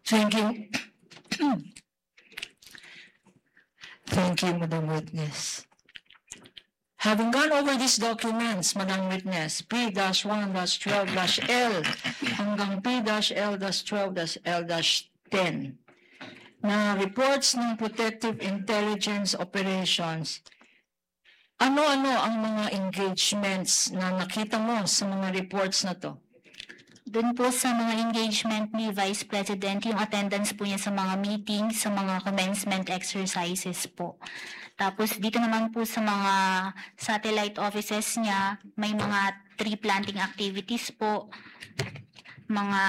Thank you. Thank you, Madam Witness. Having gone over these documents, Madam Witness, P-1-12-L hanggang P-L-12-L-10 na reports ng Protective Intelligence Operations, ano-ano ang mga engagements na nakita mo sa mga reports na to? Doon po sa mga engagement ni Vice President, yung attendance po niya sa mga meetings, sa mga commencement exercises po. Tapos dito naman po sa mga satellite offices niya, may mga tree planting activities po, mga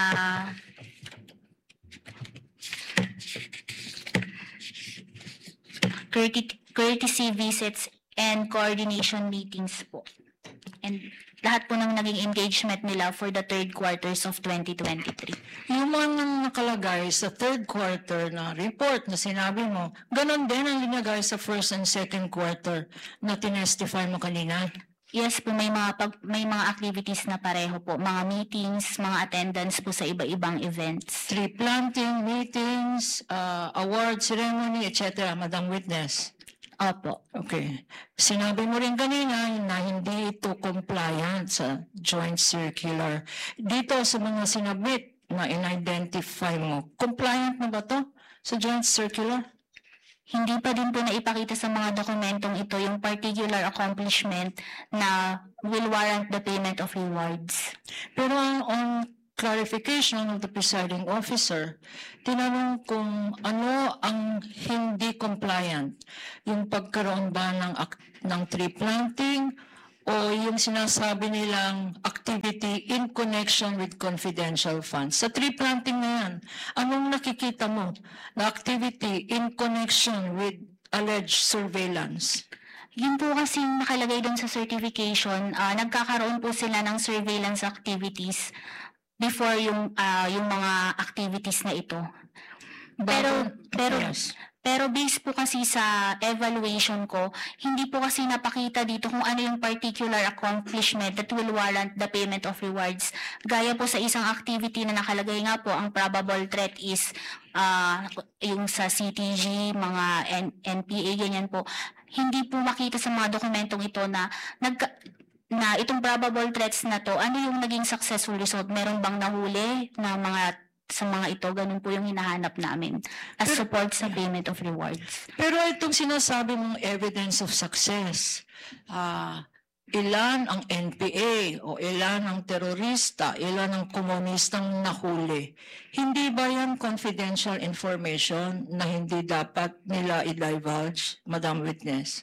courtesy visits and coordination meetings po. And lahat po ng naging engagement nila for the third quarters of 2023. Yung mga nakalagay sa third quarter na report na sinabi mo, ganon din ang linagay sa first and second quarter na tinestify mo kanina? Yes po, may mga activities na pareho po. Mga meetings, mga attendance po sa iba-ibang events. Tree planting, meetings, award ceremony, etc. Madam Witness. Opo. Okay. Sinabi mo rin kanina na hindi ito compliant sa joint circular. Dito sa mga sinabit na in-identify mo, compliant na ba to sa joint circular? Hindi pa din po naipakita sa mga dokumentong ito yung particular accomplishment na will warrant the payment of rewards. Pero on clarification of the presiding officer, tinanong kung ano ang hindi compliant, yung pagkaroon ba ng tree planting o yung sinasabi nilang activity in connection with confidential funds. Sa tree planting na yan, anong nakikita mo na activity in connection with alleged surveillance? Yun po kasi nakalagay doon sa certification, nagkakaroon po sila ng surveillance activities before yung mga activities na ito. Pero based po kasi sa evaluation ko, hindi po kasi napakita dito kung ano yung particular accomplishment that will warrant the payment of rewards. Gaya po sa isang activity na nakalagay nga po, ang probable threat is yung sa CTG, mga NPA, ganyan po. Hindi po makita sa mga dokumentong ito na itong probable threats na to, ano yung naging successful result? Meron bang nahuli na sa mga ito? Ganun po yung hinahanap namin as support sa payment of rewards. Pero itong sinasabi mong evidence of success, ilan ang NPA o ilan ang terorista, ilan ang komunistang nahuli, hindi ba yan confidential information na hindi dapat nila i-divulge, Madam Witness?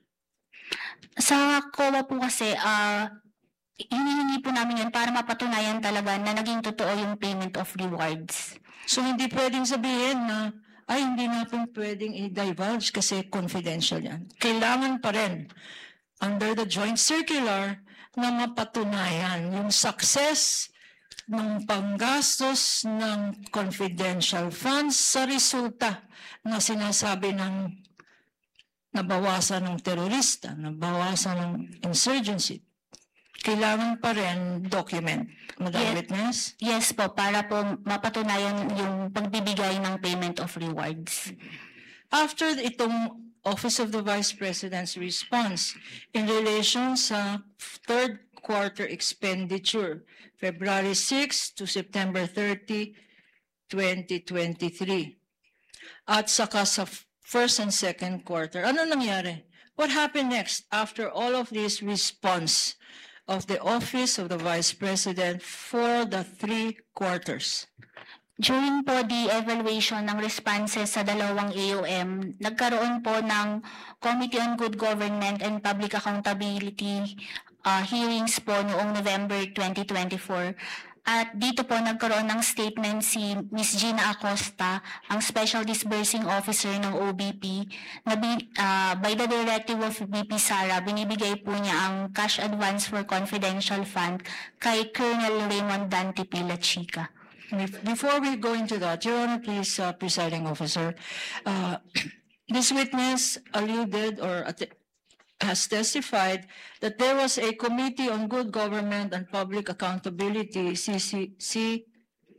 Sa COA po kasi, hinihingi po namin yan para mapatunayan talaga na naging totoo yung payment of rewards. So hindi pwedeng sabihin na, hindi natin pwedeng i-divulge kasi confidential yan. Kailangan pa rin, under the joint circular, na mapatunayan yung success ng panggastos ng confidential funds sa resulta na sinasabi ng nabawasan ng terorista, nabawasan ng insurgency. Kailangan pa rin document, Madam Witness? Yes po, para po mapatunayan yung pagbibigay ng payment of rewards. After itong Office of the Vice President's response in relation sa third quarter expenditure, February 6 to September 30, 2023, at saka sa first and second quarter. Ano nangyari? What happened next after all of this response of the Office of the Vice President for the 3 quarters? During po the evaluation ng responses sa dalawang AOM, nagkaroon po ng Committee on Good Government and Public Accountability hearings po noong November 2024. At dito po nagkaroon ng statement si Ms. Gina Acosta, ang Special Disbursing Officer ng OBP, na by the directive of VP Sara, binibigay po niya ang cash advance for confidential fund kay Colonel Raymond Dante Pila Chica. Before we go into that, Your Honor, please, Presiding Officer, this witness alluded or has testified that there was a Committee on Good Government and Public Accountability,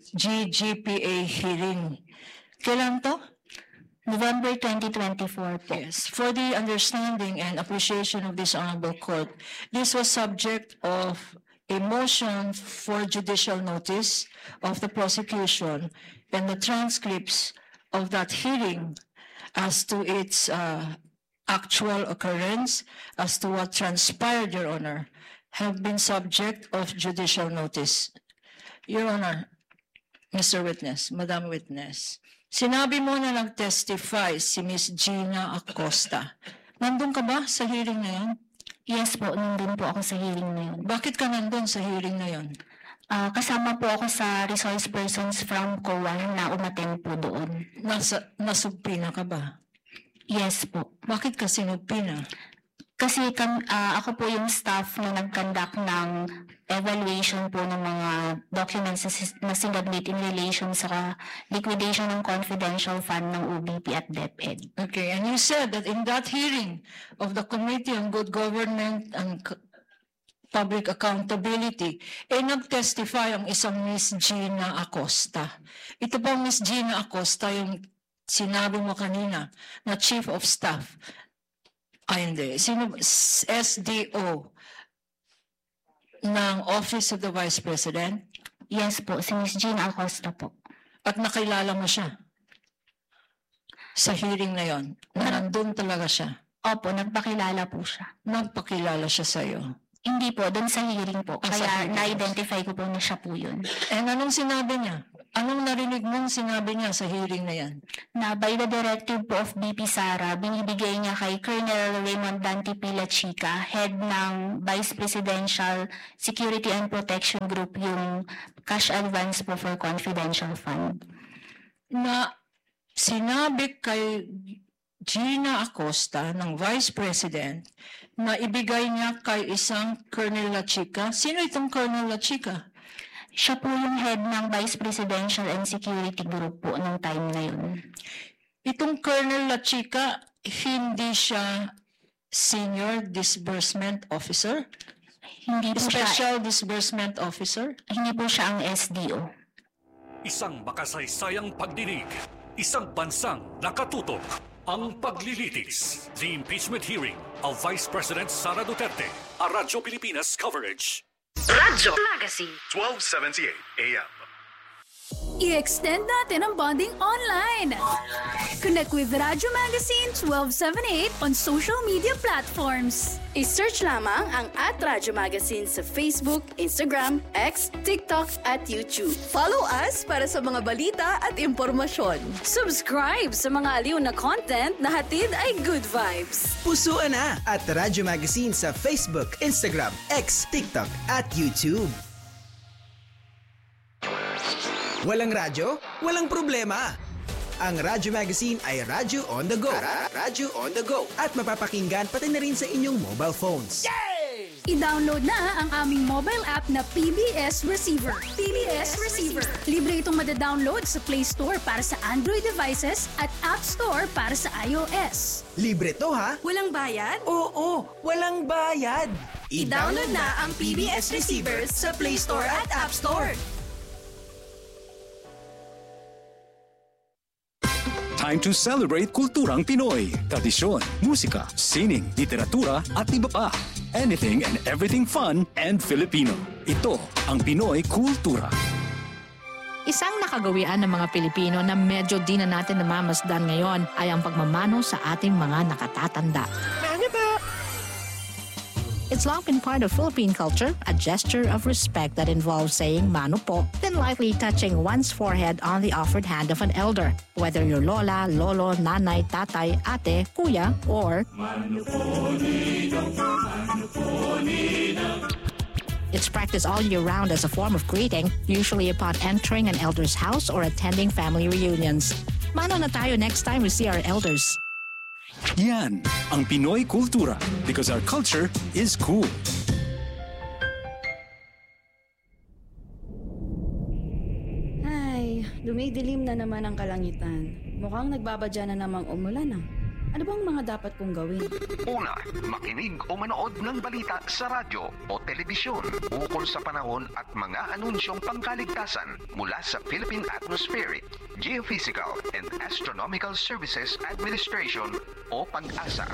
GGPA hearing. Kailan to? November 2024 po. Yes. For the understanding and appreciation of this honorable court, this was subject of a motion for judicial notice of the prosecution and the transcripts of that hearing as to its actual occurrence, as to what transpired, Your Honor, have been subject of judicial notice. Your Honor, Mr. Witness, Madam Witness, sinabi mo na nag-testify si Miss Gina Acosta. Nandun ka ba sa hearing na yun? Yes po, nandun po ako sa hearing na yun. Bakit ka nandun sa hearing na yun? Kasama po ako sa resource persons from COA na umattend po doon. Nasugpina ka ba? Yes po. Bakit ka sinugpina? Kasi ako po yung staff na nag-conduct ng evaluation po ng mga documents na sinabit in relation sa liquidation ng confidential fund ng OBP at DepEd. Okay, and you said that in that hearing of the Committee on Good Government and Public Accountability, nag-testify ang isang Miss Gina Acosta. Ito ba Miss Gina Acosta yung sinabi mo kanina na Chief of Staff? Ay, hindi. Sino? SDO ng Office of the Vice President? Yes po, si Miss Gina Acosta po. At nakilala mo siya? Sa hearing na yon, na nandun talaga siya? Opo, nagpakilala po siya. Nagpakilala siya sa'yo? Hindi po, doon sa hearing po. Sa Kaya hearing. na-identify ko po na siya po yun. And anong sinabi niya? Anong narinig mong sinabi niya sa hearing na yan? Na by the directive po of BP Sara, binibigay niya kay Colonel Raymond Dante Pila Chica, head ng Vice Presidential Security and Protection Group, yung cash advance po for confidential fund. Na sinabi kay Gina Acosta ng Vice President na ibigay niya kay isang Colonel La Chica. Sino itong Colonel La Chica? Siya po yung head ng Vice Presidential and Security Group po nung time na yun. Itong Colonel La Chica, hindi siya Senior Disbursement Officer? Hindi po Special Disbursement Officer? Hindi po siya ang SDO. Isang makasaysayang pagdinig, isang bansang nakatutok, ang paglilitis. The impeachment hearing of Vice President Sara Duterte, a Radyo Pilipinas coverage. Radyo Magazine 1278 AM. I-extend natin ang bonding online. Connect with Radyo Magazine 1278 on social media platforms. I-search lamang ang @Radyo Magazine sa Facebook, Instagram, X, TikTok at YouTube. Follow us para sa mga balita at impormasyon. Subscribe sa mga aliw na content na hatid ay good vibes. Pusuan na at Radyo Magazine sa Facebook, Instagram, X, TikTok at YouTube. Walang radyo? Walang problema. Ang Radyo Magazine ay Radyo on the go. Radyo on the go. At mapapakinggan pati na rin sa inyong mobile phones. I-download na ang aming mobile app na PBS Receiver. PBS Receiver. Libre itong madadownload sa Play Store para sa Android devices at App Store para sa iOS. Libre to ha? Walang bayad? Oo, walang bayad. I-download na ang PBS Receiver sa Play Store at App Store. Time to celebrate kulturang Pinoy. Tradisyon, musika, sining, literatura at iba pa. Anything and everything fun and Filipino. Ito ang Pinoy Kultura. Isang nakagawian ng mga Pilipino na medyo di na natin namamasdan ngayon ay ang pagmamano sa ating mga nakatatanda. It's long been part of Philippine culture, a gesture of respect that involves saying mano po, then lightly touching one's forehead on the offered hand of an elder, whether you're lola, lolo, nanay, tatay, ate, kuya, or mano po, ninong, mano po, ninong. It's practiced all year round as a form of greeting, usually upon entering an elder's house or attending family reunions. Mano na tayo next time we see our elders. Yan ang Pinoy Kultura because our culture is cool. Ay, dumidilim na naman ang kalangitan. Mukhang nagbabadya na namang umulan ah. Ano bang mga dapat kong gawin? Una, makinig o manood ng balita sa radyo o telebisyon ukol sa panahon at mga anunsyong pangkaligtasan mula sa Philippine Atmospheric, Geophysical and Astronomical Services Administration o PAG-ASA.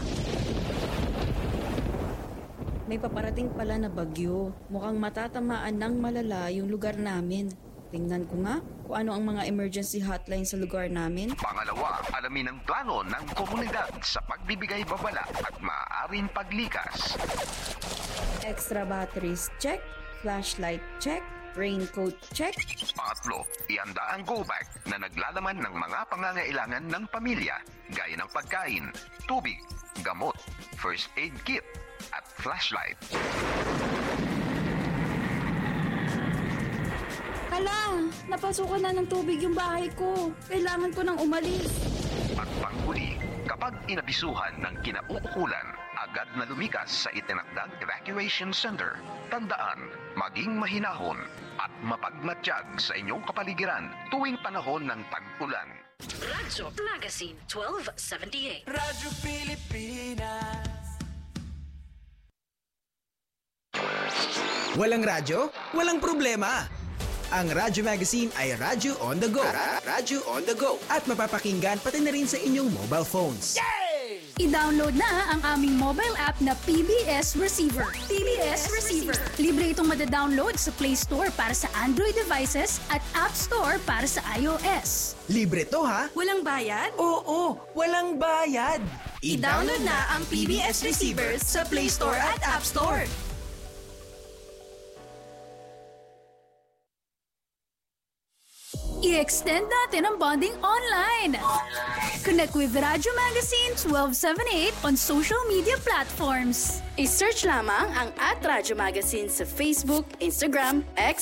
May paparating pala na bagyo. Mukhang matatamaan ng malala yung lugar namin. Tingnan ko nga kung ano ang mga emergency hotline sa lugar namin. Pangalawa, alamin ang plano ng komunidad sa pagbibigay babala at maaaring paglikas. Extra batteries check, flashlight check, raincoat check. Pangatlo, ihanda ang go bag na naglalaman ng mga pangangailangan ng pamilya gaya ng pagkain, tubig, gamot, first aid kit at flashlight. Hala, napasukan na ng tubig yung bahay ko. Kailangan ko nang umalis. At panghuli, kapag inabisuhan ng kinauukulan, agad na lumikas sa itinakdang evacuation center. Tandaan, maging mahinahon at mapagmatsyag sa inyong kapaligiran tuwing panahon ng tag-ulan. Radyo Magazine 1278. Radyo Pilipinas. Walang radyo? Walang problema. Ang Radyo Magazine ay Radyo on the Go. Radyo on the Go. At mapapakinggan pati na rin sa inyong mobile phones. I-download na ang aming mobile app na PBS Receiver. PBS Receiver. Libre itong madadownload sa Play Store para sa Android devices at App Store para sa iOS. Libre to ha? Walang bayad? Oo, walang bayad. I-download na ang PBS Receiver sa Play Store at App Store. I-extend natin ang bonding online. Connect with Radyo Magazine 1278 on social media platforms. I-search lamang ang @Radyo Magazine sa Facebook, Instagram, X,